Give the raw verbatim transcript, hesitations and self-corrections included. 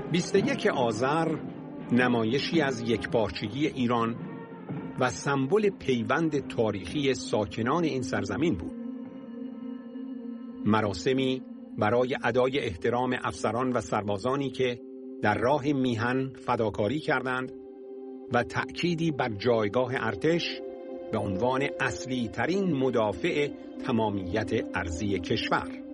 بیست و یک آذر نمایشی از یکپارچگی ایران و سمبل پیوند تاریخی ساکنان این سرزمین بود. مراسمی برای ادای احترام افسران و سربازانی که در راه میهن فداکاری کردند و تأکیدی بر جایگاه ارتش به عنوان اصلی ترین مدافع تمامیت ارضی کشور.